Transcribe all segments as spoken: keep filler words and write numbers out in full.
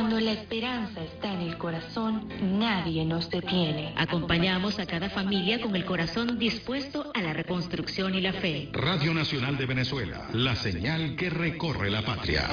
Cuando la esperanza está en el corazón, nadie nos detiene. Acompañamos a cada familia con el corazón dispuesto a la reconstrucción y la fe. Radio Nacional de Venezuela, la señal que recorre la patria.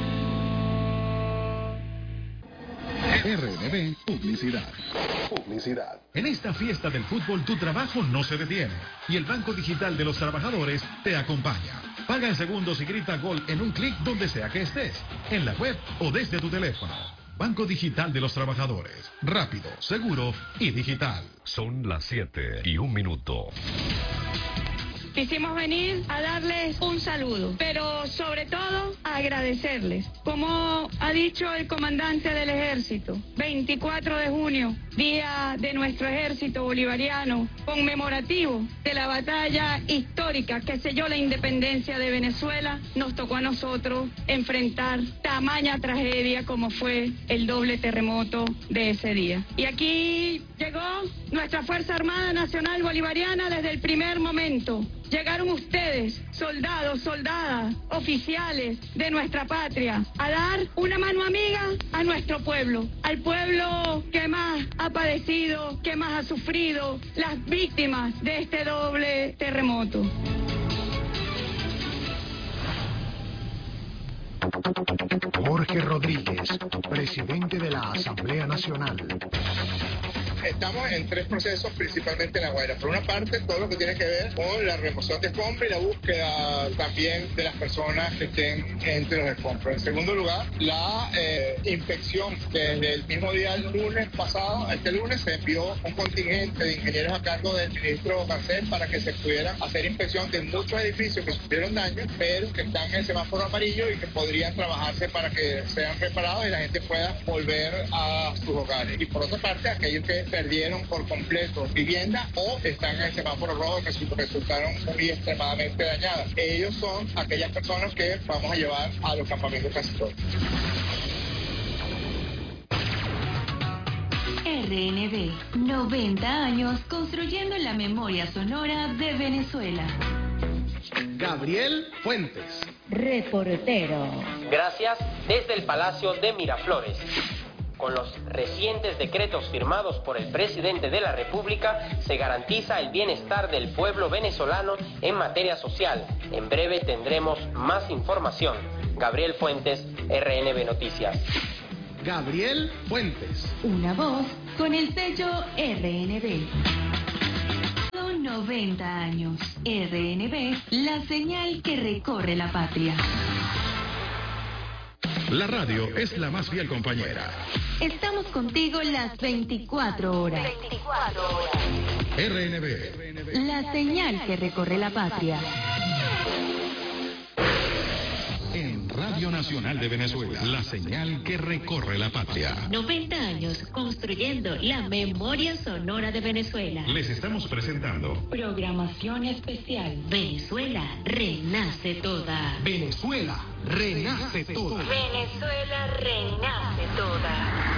R N B Publicidad. Publicidad. En esta fiesta del fútbol tu trabajo no se detiene y el Banco Digital de los Trabajadores te acompaña. Paga en segundos y grita gol en un clic donde sea que estés, en la web o desde tu teléfono. Banco Digital de los Trabajadores. Rápido, seguro y digital. Son las siete y un minuto. Quisimos venir a darles un saludo, pero sobre todo a agradecerles. Como ha dicho el comandante del ejército, veinticuatro de junio, día de nuestro ejército bolivariano, conmemorativo de la batalla histórica que selló la independencia de Venezuela, nos tocó a nosotros enfrentar tamaña tragedia como fue el doble terremoto de ese día. Y aquí llegó nuestra Fuerza Armada Nacional Bolivariana desde el primer momento. Llegaron ustedes, soldados, soldadas, oficiales de nuestra patria, a dar una mano amiga a nuestro pueblo, al pueblo que más ha padecido, que más ha sufrido, las víctimas de este doble terremoto. Jorge Rodríguez, presidente de la Asamblea Nacional. Estamos en tres procesos, principalmente en La Guaira. Por una parte, todo lo que tiene que ver con la remoción de escombros y la búsqueda también de las personas que estén entre los escombros. En segundo lugar, la eh, inspección. Desde el mismo día, el lunes pasado, este lunes, se envió un contingente de ingenieros a cargo del ministro Garcés para que se pudiera hacer inspección de muchos edificios que sufrieron daños, pero que están en el semáforo amarillo y que podrían trabajarse para que sean reparados y la gente pueda volver a sus hogares. Y por otra parte, aquellos que perdieron por completo vivienda o están en el semáforo rojo que resultaron muy extremadamente dañadas. Ellos son aquellas personas que vamos a llevar a los campamentos transitorios. R N B, noventa años construyendo la memoria sonora de Venezuela. Gabriel Fuentes, reportero. Gracias desde el Palacio de Miraflores. Con los recientes decretos firmados por el presidente de la República, se garantiza el bienestar del pueblo venezolano en materia social. En breve tendremos más información. Gabriel Fuentes, R N B Noticias. Gabriel Fuentes. Una voz con el sello R N B. noventa años. R N B, la señal que recorre la patria. La radio es la más fiel compañera. Estamos contigo las veinticuatro horas. veinticuatro horas. R N B. La señal que recorre la patria. En Radio Nacional de Venezuela, la señal que recorre la patria. noventa años construyendo la memoria sonora de Venezuela. Les estamos presentando programación especial. Venezuela renace toda. Venezuela renace toda. Venezuela renace toda.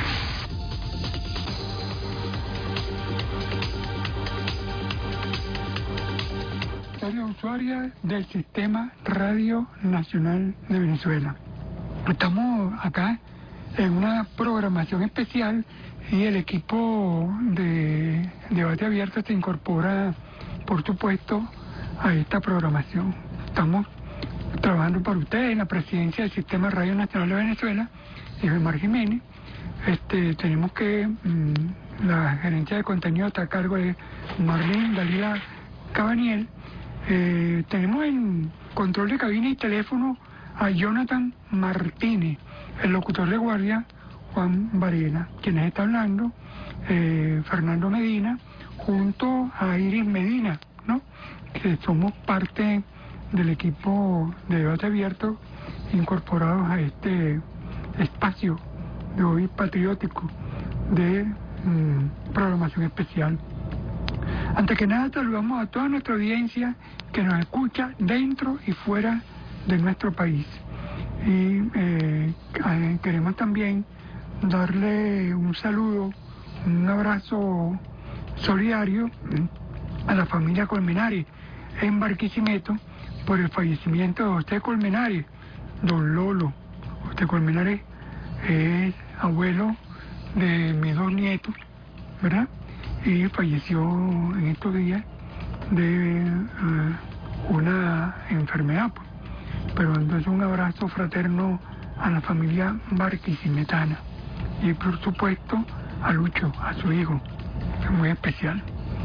Usuaria del Sistema Radio Nacional de Venezuela. Estamos acá en una programación especial y el equipo de Debate Abierto se incorpora, por supuesto, a esta programación. Estamos trabajando para ustedes en la presidencia del Sistema Radio Nacional de Venezuela, y Mar Jiménez. Este, tenemos que mmm, la gerencia de contenido está a cargo de Marlene Dalila Cabaniel. Eh, tenemos en control de cabina y teléfono a Jonathan Martínez, el locutor de guardia Juan Varela, quienes está hablando, eh, Fernando Medina, junto a Iris Medina, ¿no? Que somos parte del equipo de Debate Abierto incorporados a este espacio de hoy patriótico de mm, programación especial. Antes que nada, saludamos a toda nuestra audiencia que nos escucha dentro y fuera de nuestro país. Y eh, queremos también darle un saludo, un abrazo solidario a la familia Colmenares en Barquisimeto por el fallecimiento de José Colmenares, don Lolo. José Colmenares es abuelo de mis dos nietos, ¿verdad? Y falleció en estos días de uh, una enfermedad, pues. Pero entonces un abrazo fraterno a la familia barquisimetana y por supuesto a Lucho, a su hijo, que es muy especial.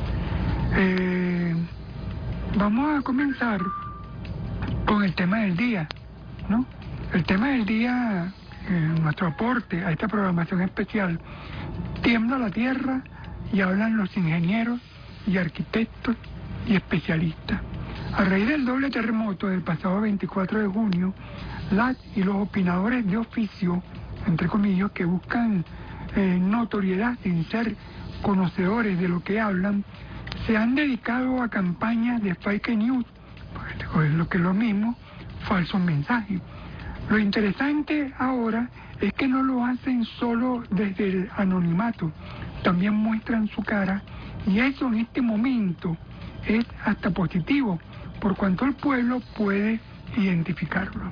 Eh, vamos a comenzar con el tema del día, ¿no? El tema del día, eh, nuestro aporte a esta programación especial, tiembla la tierra y hablan los ingenieros y arquitectos y especialistas. A raíz del doble terremoto del pasado veinticuatro de junio, las y los opinadores de oficio, entre comillas, que buscan eh, notoriedad sin ser conocedores de lo que hablan, se han dedicado a campañas de fake news, pues, lo que es lo mismo, falsos mensajes. Lo interesante ahora es que no lo hacen solo desde el anonimato, también muestran su cara, y eso en este momento es hasta positivo, por cuanto el pueblo puede identificarlo.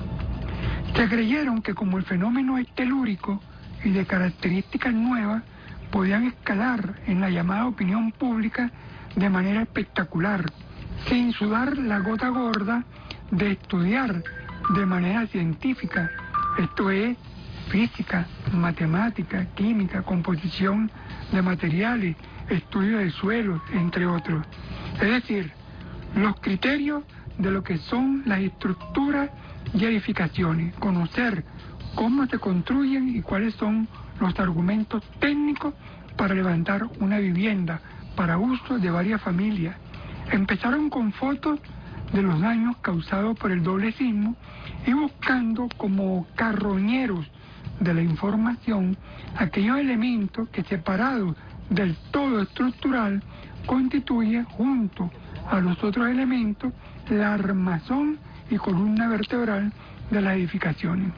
Se creyeron que como el fenómeno es telúrico y de características nuevas, podían escalar en la llamada opinión pública de manera espectacular, sin sudar la gota gorda de estudiar de manera científica, esto es, física, matemática, química, composición de materiales, estudio de suelos, entre otros. Es decir, los criterios de lo que son las estructuras y edificaciones, conocer cómo se construyen y cuáles son los argumentos técnicos para levantar una vivienda para uso de varias familias. Empezaron con fotos de los daños causados por el doble sismo y buscando como carroñeros de la información aquellos elementos que, separados del todo estructural, constituyen junto a los otros elementos la armazón y columna vertebral de las edificaciones.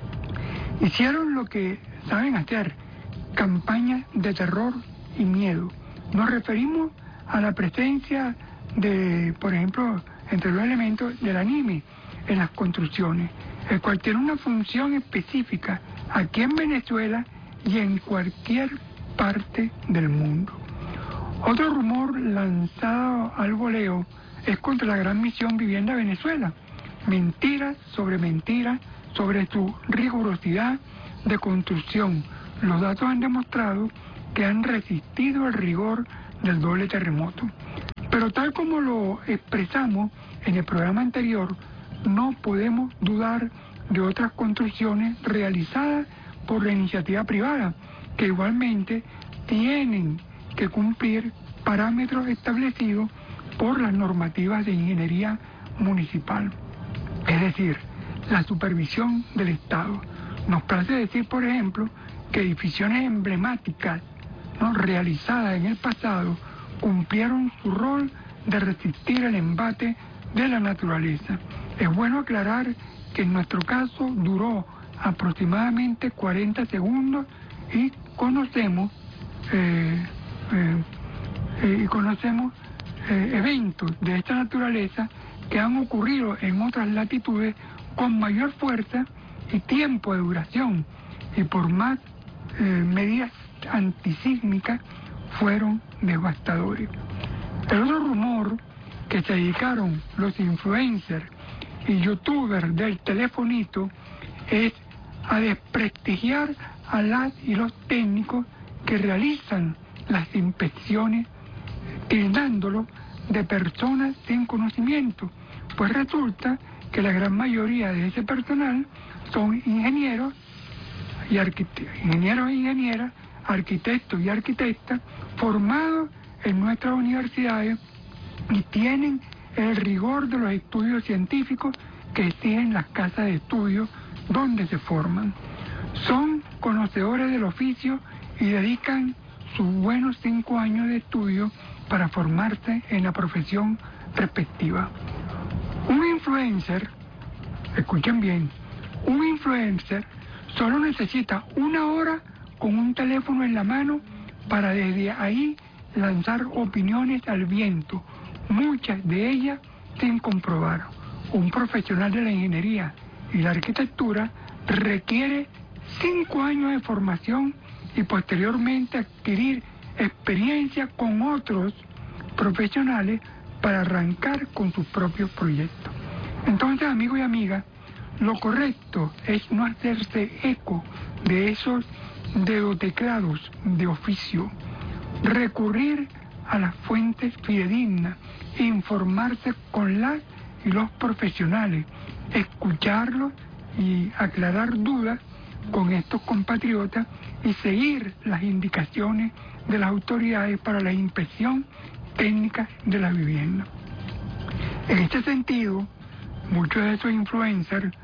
Hicieron lo que saben hacer, campañas de terror y miedo. Nos referimos a la presencia de, por ejemplo, entre los elementos del anime en las construcciones, el cual tiene una función específica aquí en Venezuela y en cualquier parte del mundo. Otro rumor lanzado al voleo es contra la Gran Misión Vivienda Venezuela. Mentiras sobre mentiras sobre su rigurosidad de construcción. Los datos han demostrado que han resistido el rigor del doble terremoto. Pero tal como lo expresamos en el programa anterior, no podemos dudar de otras construcciones realizadas por la iniciativa privada, que igualmente tienen que cumplir parámetros establecidos por las normativas de ingeniería municipal. Es decir, la supervisión del Estado. Nos place decir, por ejemplo, que edificaciones emblemáticas, ¿no?, realizadas en el pasado cumplieron su rol de resistir el embate de la naturaleza. Es bueno aclarar que en nuestro caso duró aproximadamente cuarenta segundos y conocemos eh, eh, eh, y conocemos eh, eventos de esta naturaleza que han ocurrido en otras latitudes con mayor fuerza y tiempo de duración, y por más eh, medidas antisísmicas fueron devastadores. El otro rumor que se dedicaron los influencers y youtubers del telefonito es a desprestigiar a las y los técnicos que realizan las inspecciones, tildándolos de personas sin conocimiento, pues resulta que la gran mayoría de ese personal son ingenieros y arquitectos, ingenieros e ingenieras, arquitectos y arquitectas formados en nuestras universidades y tienen el rigor de los estudios científicos que exigen las casas de estudio donde se forman. Son conocedores del oficio y dedican sus buenos cinco años de estudio para formarse en la profesión respectiva. Un influencer, escuchen bien, un influencer solo necesita una hora con un teléfono en la mano para desde ahí lanzar opiniones al viento, muchas de ellas sin comprobar. Un profesional de la ingeniería y la arquitectura requiere cinco años de formación y posteriormente adquirir experiencia con otros profesionales para arrancar con sus propios proyectos. Entonces, amigos y amigas, lo correcto es no hacerse eco de esos dedoteclados de oficio, recurrir a las fuentes fidedignas, informarse con las y los profesionales, escucharlos y aclarar dudas con estos compatriotas y seguir las indicaciones de las autoridades para la inspección técnica de la vivienda. En este sentido, muchos de esos influencers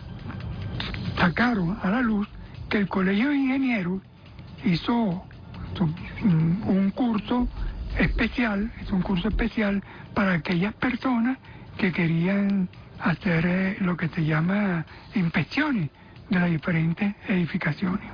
sacaron a la luz que el Colegio de Ingenieros hizo un curso especial, es un curso especial para aquellas personas que querían hacer eh, lo que se llama inspecciones de las diferentes edificaciones.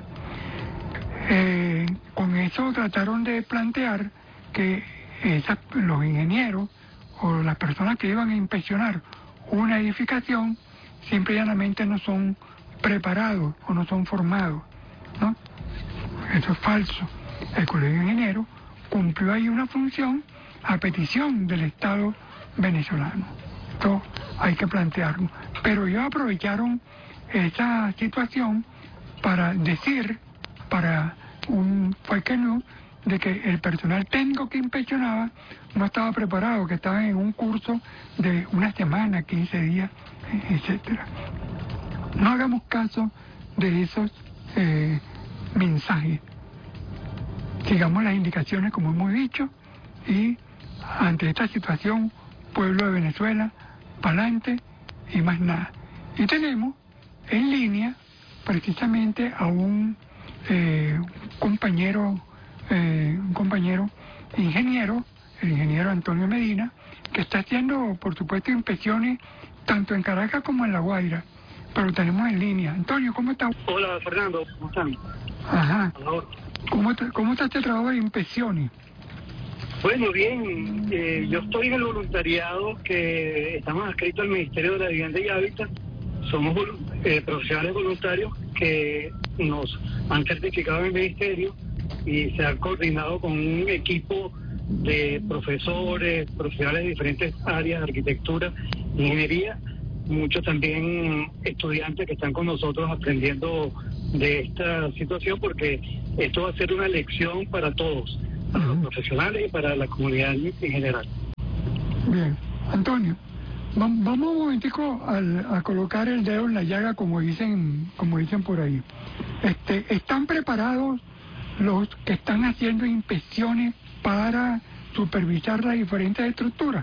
Eh, con eso trataron de plantear que esas, los ingenieros o las personas que iban a inspeccionar una edificación simple y llanamente no son preparados o no son formados, ¿no? Eso es falso. El Colegio de Ingenieros cumplió ahí una función a petición del Estado venezolano. Esto hay que plantearlo. Pero ellos aprovecharon esa situación para decir, para un fake news, de que el personal técnico que inspeccionaba no estaba preparado, que estaban en un curso de una semana, quince días, etcétera. No hagamos caso de esos eh, mensajes. Sigamos las indicaciones como hemos dicho y ante esta situación, pueblo de Venezuela, pa'lante y más nada. Y tenemos en línea precisamente a un eh, compañero, eh, un compañero ingeniero, el ingeniero Antonio Medina, que está haciendo, por supuesto, inspecciones tanto en Caracas como en La Guaira, pero tenemos en línea. Antonio, ¿cómo estás? Hola, Fernando, ¿cómo están? Ajá. ¿Cómo, ¿Cómo está este trabajo de inspecciones? Bueno, bien, eh, yo estoy en el voluntariado que estamos adscritos al Ministerio de la Vivienda y Hábitat. Somos eh, profesionales voluntarios que nos han certificado en el Ministerio y se ha coordinado con un equipo de profesores, profesionales de diferentes áreas, arquitectura, ingeniería, muchos también estudiantes que están con nosotros aprendiendo de esta situación, porque esto va a ser una lección para todos, para los profesionales y para la comunidad en general. Bien, Antonio, vamos un momentico al, a colocar el dedo en la llaga, como dicen, como dicen por ahí. Este, ¿están preparados los que están haciendo inspecciones para supervisar las diferentes estructuras?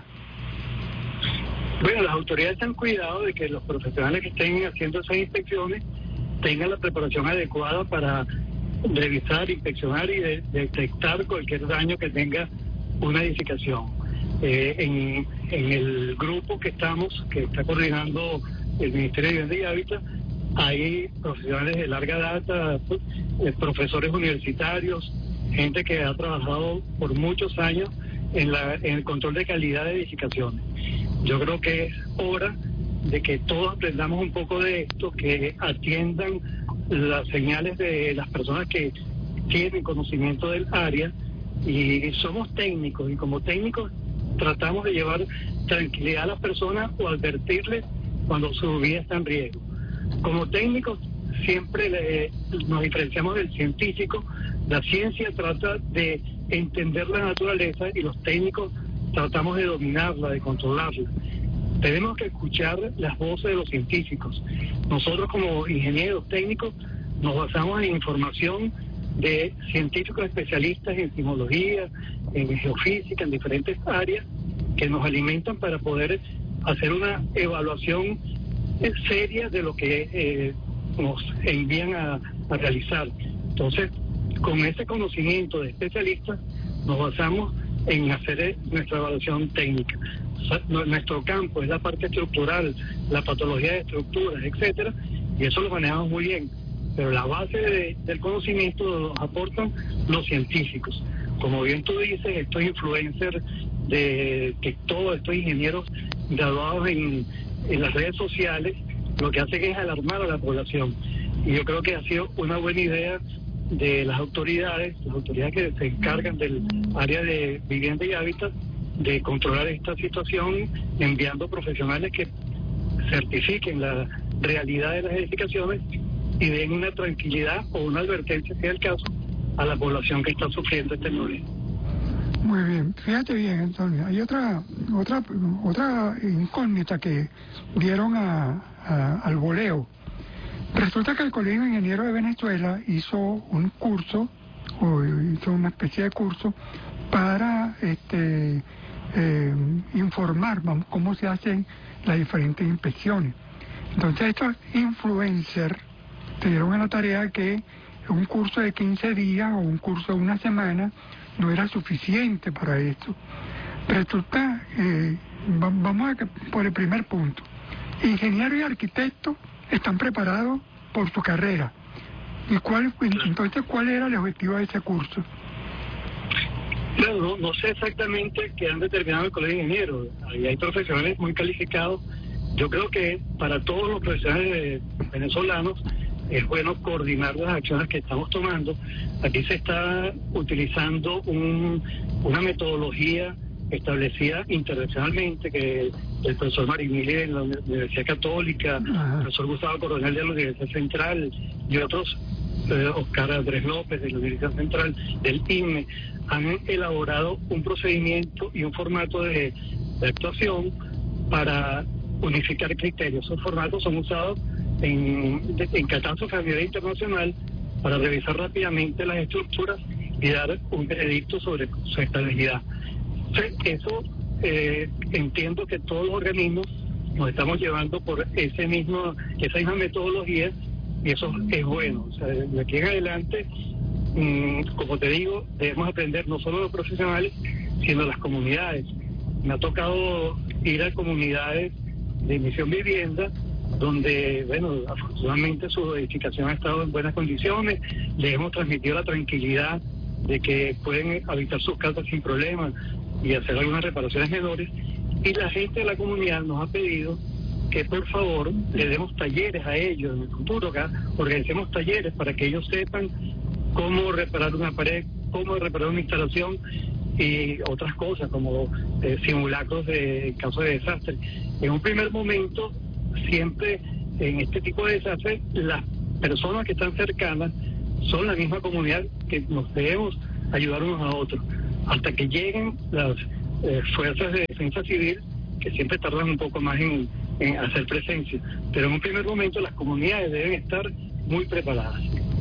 Bueno, las autoridades han cuidado de que los profesionales que estén haciendo esas inspecciones tengan la preparación adecuada para revisar, inspeccionar y de, detectar cualquier daño que tenga una edificación. Eh, en, en el grupo que estamos, que está coordinando el Ministerio de Vivienda y Hábitat, hay profesionales de larga data, eh, profesores universitarios, gente que ha trabajado por muchos años en, la, en el control de calidad de edificaciones. Yo creo que es hora de que todos aprendamos un poco de esto, que atiendan las señales de las personas que tienen conocimiento del área, y somos técnicos, y como técnicos tratamos de llevar tranquilidad a las personas o advertirles cuando su vida está en riesgo. Como técnicos siempre le, nos diferenciamos del científico. La ciencia trata de entender la naturaleza y los técnicos tratamos de dominarla, de controlarla. Tenemos que escuchar las voces de los científicos. Nosotros como ingenieros técnicos nos basamos en información de científicos especialistas en sismología, en geofísica, en diferentes áreas que nos alimentan para poder hacer una evaluación seria de lo que eh, nos envían a, a realizar. Entonces, con ese conocimiento de especialistas, nos basamos en hacer nuestra evaluación técnica. O sea, nuestro campo es la parte estructural, la patología de estructuras, etcétera, y eso lo manejamos muy bien. Pero la base de, del conocimiento nos aportan los científicos. Como bien tú dices, estos influencers de TikTok, estos ingenieros graduados en, en las redes sociales, lo que hacen es alarmar a la población. Y yo creo que ha sido una buena idea de las autoridades, las autoridades que se encargan del área de vivienda y hábitat, de controlar esta situación, enviando profesionales que certifiquen la realidad de las edificaciones y den una tranquilidad o una advertencia, si es el caso, a la población que está sufriendo este problema. Muy bien, fíjate bien, Antonio, hay otra otra otra incógnita que dieron a, a, al voleo. Resulta que el Colegio de Ingenieros de Venezuela hizo un curso, o hizo una especie de curso, para este eh, informar vamos, cómo se hacen las diferentes inspecciones. Entonces estos influencers se dieron a la tarea que un curso de quince días o un curso de una semana no era suficiente para esto. Resulta, eh, vamos a que, por el primer punto, ingenieros y arquitectos están preparados por su carrera. ¿Y cuál, entonces cuál era el objetivo de ese curso? Bueno, no, no sé exactamente qué han determinado el Colegio de Ingenieros. Ahí hay profesionales muy calificados. Yo creo que para todos los profesionales venezolanos es bueno coordinar las acciones que estamos tomando. Aquí se está utilizando un, una metodología establecida internacionalmente, que el profesor Marimili de la Universidad Católica, el profesor Gustavo Coronel de la Universidad Central y otros, eh, Oscar Andrés López de la Universidad Central, del I N M E, han elaborado un procedimiento y un formato de, de actuación para unificar criterios. Esos formatos son usados en, en catástrofe a nivel internacional para revisar rápidamente las estructuras y dar un veredicto sobre su estabilidad. Entonces, eso eh, entiendo que todos los organismos nos estamos llevando por ese mismo, esa misma metodología, y eso es bueno. O sea, de aquí en adelante, mmm, como te digo, debemos aprender no solo los profesionales, sino las comunidades. Me ha tocado ir a comunidades de Misión Vivienda, donde, bueno, afortunadamente su edificación ha estado en buenas condiciones, les hemos transmitido la tranquilidad de que pueden habitar sus casas sin problemas y hacer algunas reparaciones menores, y la gente de la comunidad nos ha pedido que por favor le demos talleres a ellos en el futuro, acá organicemos talleres para que ellos sepan cómo reparar una pared, cómo reparar una instalación y otras cosas como eh, simulacros de en caso de desastre. En un primer momento, siempre en este tipo de desastres, las personas que están cercanas son la misma comunidad que nos debemos ayudar unos a otros, hasta que lleguen las eh, fuerzas de defensa civil, que siempre tardan un poco más en, en hacer presencia. Pero en un primer momento las comunidades deben estar muy preparadas.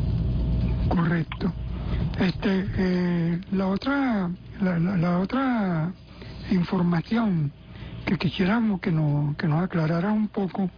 Correcto. Este, eh, la otra, la, la, la otra información que quisiéramos que nos, que nos aclarara un poco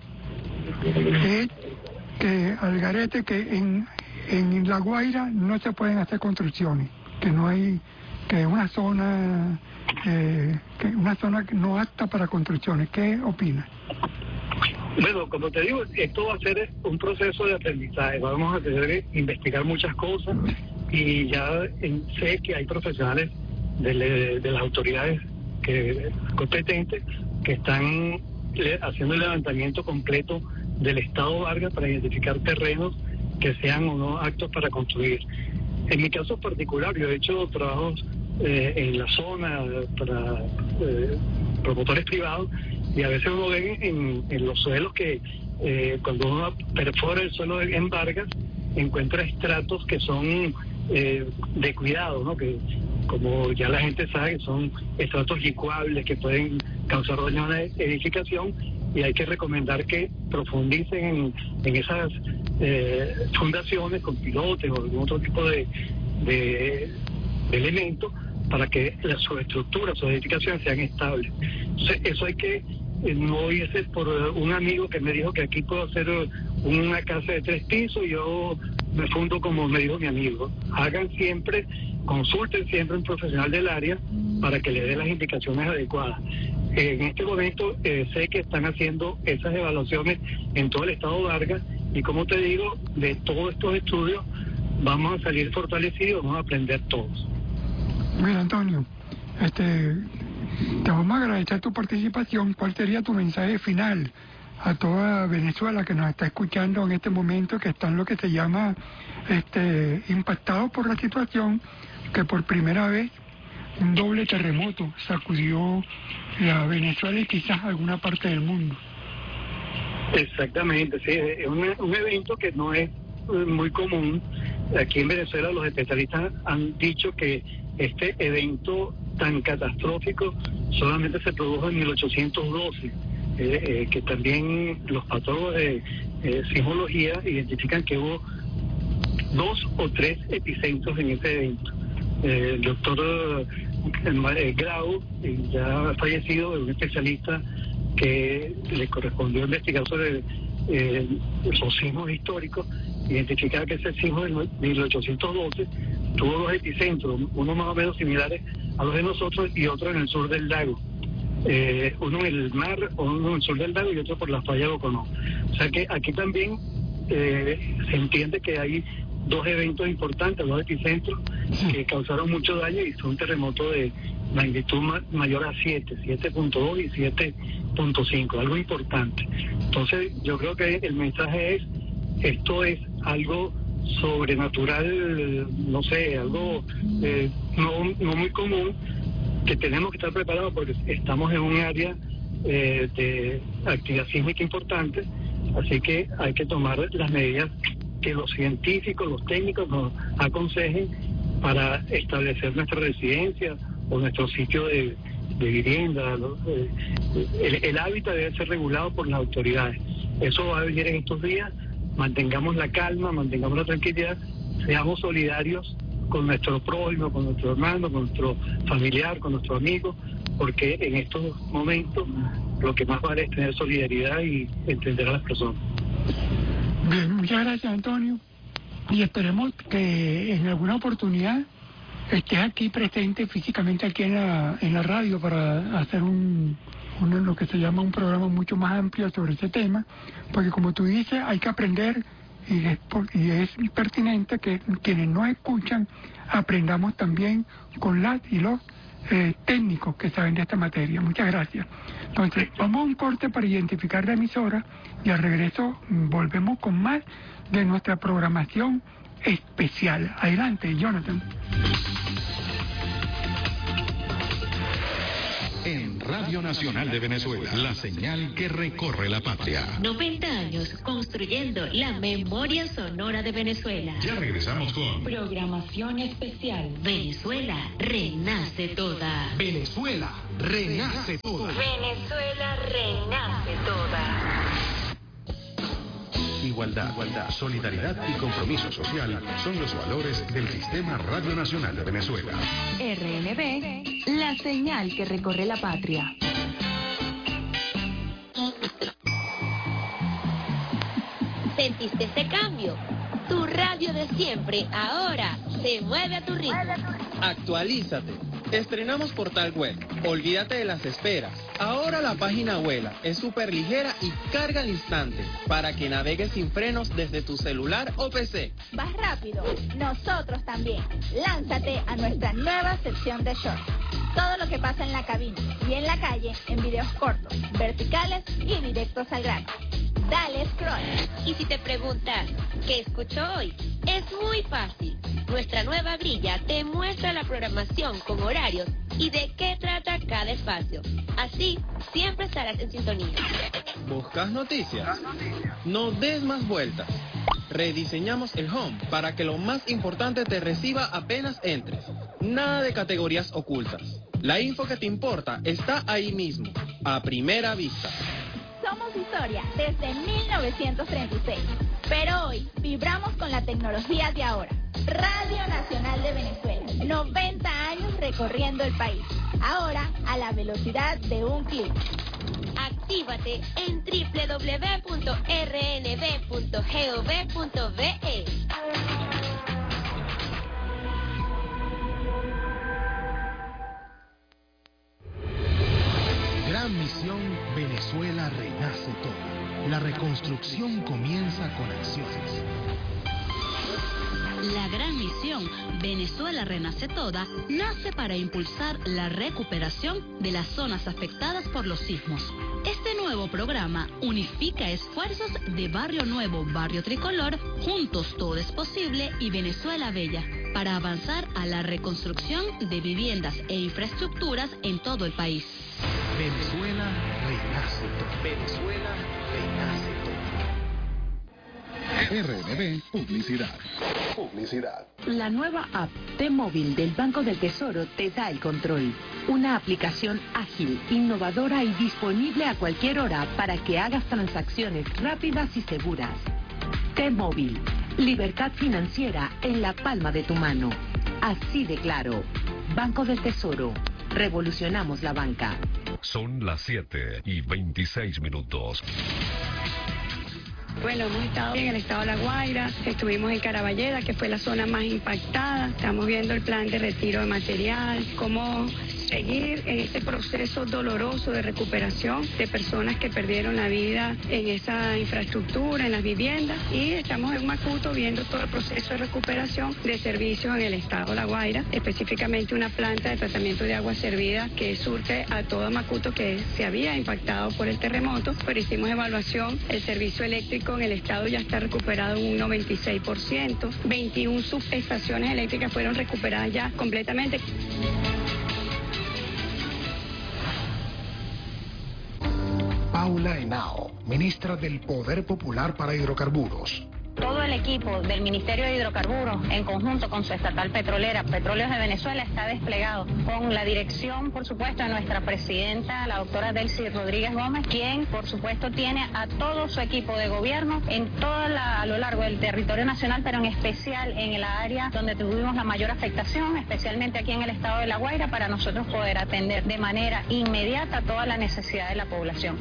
es que Algarete, que en, en La Guaira no se pueden hacer construcciones, que no hay, que es una zona, eh, que una zona no apta para construcciones. ¿Qué opinas? Bueno, como te digo, esto va a ser un proceso de aprendizaje. Vamos a tener que investigar muchas cosas y ya en, sé que hay profesionales de, de las autoridades que, competentes que están le, haciendo el levantamiento completo del estado Vargas para identificar terrenos que sean o no aptos para construir. En mi caso particular, yo he hecho trabajos eh, en la zona para eh, promotores privados, y a veces uno ve en, en los suelos que eh, cuando uno perfora el suelo en Vargas encuentra estratos que son eh, de cuidado, ¿no? Que como ya la gente sabe, son estratos licuables que pueden causar daño a la edificación, y hay que recomendar que profundicen en, en esas eh, fundaciones con pilotes o algún otro tipo de, de, de elementos para que las subestructuras, sus edificaciones sean estables. Entonces, eso hay que, eh, no irse por un amigo que me dijo que aquí puedo hacer una casa de tres pisos y yo me fundo como me dijo mi amigo. Hagan siempre, consulten siempre a un profesional del área para que le dé las indicaciones adecuadas. En este momento eh, sé que están haciendo esas evaluaciones en todo el estado Vargas, y como te digo, de todos estos estudios vamos a salir fortalecidos, vamos a aprender todos. Mira, Antonio, este, te vamos a agradecer tu participación. ¿Cuál sería tu mensaje final a toda Venezuela que nos está escuchando en este momento, que están lo que se llama este, impactados por la situación, que por primera vez un doble terremoto sacudió la Venezuela y quizás alguna parte del mundo. Exactamente, sí, es un, un evento que no es muy común. Aquí en Venezuela los especialistas han dicho que este evento tan catastrófico solamente se produjo en mil ochocientos doce, eh, eh, que también los patólogos de eh, sismología identifican que hubo dos o tres epicentros en este evento. Eh, el doctor eh, Grau, eh, ya fallecido, es un especialista que le correspondió investigar sobre eh, los sismos históricos, identificar que ese sismo de mil ochocientos doce tuvo dos epicentros, uno más o menos similares a los de nosotros y otro en el sur del lago. Eh, uno en el mar, uno en el sur del lago y otro por la falla de Boconó. O sea que aquí también eh, se entiende que hay dos eventos importantes, dos epicentros que causaron mucho daño y son terremotos de magnitud ma mayor a siete, siete punto dos y siete punto cinco, algo importante. Entonces yo creo que el mensaje es, esto es algo sobrenatural, no sé, algo eh, no, no muy común, que tenemos que estar preparados porque estamos en un área eh, de actividad sísmica importante, así que hay que tomar las medidas que los científicos, los técnicos nos aconsejen para establecer nuestra residencia o nuestro sitio de, de vivienda. ¿no? El, el hábitat debe ser regulado por las autoridades. Eso va a venir en estos días. Mantengamos la calma, mantengamos la tranquilidad, seamos solidarios con nuestro prójimo, con nuestro hermano, con nuestro familiar, con nuestro amigo, porque en estos momentos lo que más vale es tener solidaridad y entender a las personas. Bien, muchas gracias, Antonio, y esperemos que en alguna oportunidad estés aquí presente físicamente aquí en la, en la radio para hacer un, un, lo que se llama un programa mucho más amplio sobre ese tema, porque como tú dices, hay que aprender y es, y es pertinente que quienes nos escuchan aprendamos también con las y los eh, técnicos que saben de esta materia. Muchas gracias. Entonces, vamos a un corte para identificar la emisora y al regreso volvemos con más de nuestra programación especial. Adelante, Jonathan. En Radio Nacional de Venezuela, la señal que recorre la patria. noventa años construyendo la memoria sonora de Venezuela. Ya regresamos con programación especial. Venezuela renace toda. Venezuela renace toda. Venezuela renace toda. Igualdad, igualdad, solidaridad y compromiso social son los valores del Sistema Radio Nacional de Venezuela. R N B, la señal que recorre la patria. ¿Sentiste ese cambio? Tu radio de siempre ahora se mueve a tu ritmo. Actualízate. Estrenamos portal web. Olvídate de las esperas. Ahora la página vuela, es súper ligera y carga al instante para que navegues sin frenos desde tu celular o P C. Vas rápido, nosotros también. Lánzate a nuestra nueva sección de shorts. Todo lo que pasa en la cabina y en la calle en videos cortos, verticales y directos al grano. Dale scroll. Y si te preguntas, ¿qué escucho hoy? Es muy fácil. Nuestra nueva grilla te muestra la programación con horarios y de qué trata cada espacio. Así, siempre estarás en sintonía. ¿Buscas noticias? No des más vueltas. Rediseñamos el home para que lo más importante te reciba apenas entres. Nada de categorías ocultas. La info que te importa está ahí mismo, a primera vista. Somos historia desde mil novecientos treinta y seis, pero hoy vibramos con la tecnología de ahora. Radio Nacional de Venezuela, noventa años recorriendo el país, ahora a la velocidad de un clic. Actívate en doble u doble u doble u punto r n b punto gov punto v e. Gran misión, Venezuela renace toda. La reconstrucción comienza con acciones. La gran misión Venezuela renace toda nace para impulsar la recuperación de las zonas afectadas por los sismos. Este nuevo nuevo programa unifica esfuerzos de Barrio Nuevo, Barrio Tricolor, Juntos Todo es Posible y Venezuela Bella, para avanzar a la reconstrucción de viviendas e infraestructuras en todo el país. Venezuela renace todo. Venezuela renace todo. R N B Publicidad. Publicidad. La nueva app T-Móvil del Banco del Tesoro te da el control. Una aplicación ágil, innovadora y disponible a cualquier hora para que hagas transacciones rápidas y seguras. T-Móvil. Libertad financiera en la palma de tu mano. Así de claro. Banco del Tesoro. Revolucionamos la banca. Son las siete y veintiséis minutos. Bueno, hemos estado en el estado de La Guaira, estuvimos en Caraballeda, que fue la zona más impactada. Estamos viendo el plan de retiro de material, cómo seguir en este proceso doloroso de recuperación de personas que perdieron la vida en esa infraestructura, en las viviendas. Y estamos en Macuto viendo todo el proceso de recuperación de servicios en el estado de La Guaira, específicamente una planta de tratamiento de agua servida que surte a todo Macuto, que se había impactado por el terremoto, pero hicimos evaluación, el servicio eléctrico en el estado ya está recuperado en un noventa y seis por ciento, veintiuna subestaciones eléctricas fueron recuperadas ya completamente. Paula Henao, ministra del Poder Popular para Hidrocarburos. Todo el equipo del Ministerio de Hidrocarburos, en conjunto con su estatal petrolera, Petróleos de Venezuela, está desplegado con la dirección, por supuesto, de nuestra presidenta, la doctora Delcy Rodríguez Gómez, quien, por supuesto, tiene a todo su equipo de gobierno en toda la, a lo largo del territorio nacional, pero en especial en el área donde tuvimos la mayor afectación, especialmente aquí en el estado de La Guaira, para nosotros poder atender de manera inmediata toda la necesidad de la población.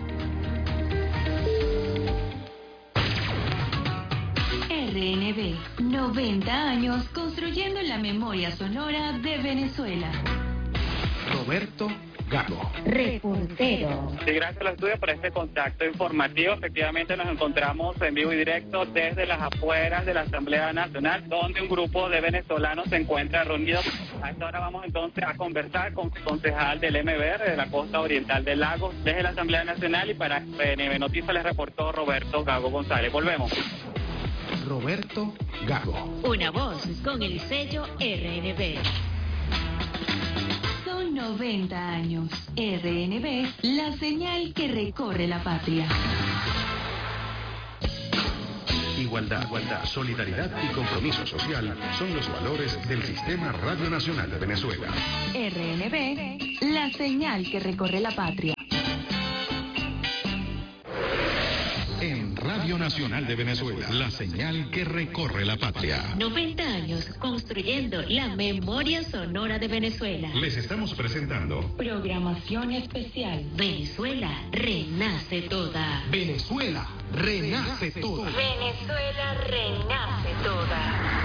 R N B, noventa años construyendo la memoria sonora de Venezuela. Roberto Gago. Reportero. Sí, gracias a los estudios por este contacto informativo. Efectivamente nos encontramos en vivo y directo desde las afueras de la Asamblea Nacional, donde un grupo de venezolanos se encuentra reunido. A esta hora vamos entonces a conversar con el concejal del M B R de la costa oriental del lago desde la Asamblea Nacional, y para N B Noticias les reportó Roberto Gago González. Volvemos. Roberto Gago. Una voz con el sello R N B. Son noventa años. R N B, la señal que recorre la patria. Igualdad, igualdad, solidaridad y compromiso social son los valores del Sistema Radio Nacional de Venezuela. R N B, la señal que recorre la patria. En Radio Nacional de Venezuela, la señal que recorre la patria. noventa años construyendo la memoria sonora de Venezuela. Les estamos presentando programación especial. Venezuela renace toda. Venezuela renace toda. Venezuela renace toda.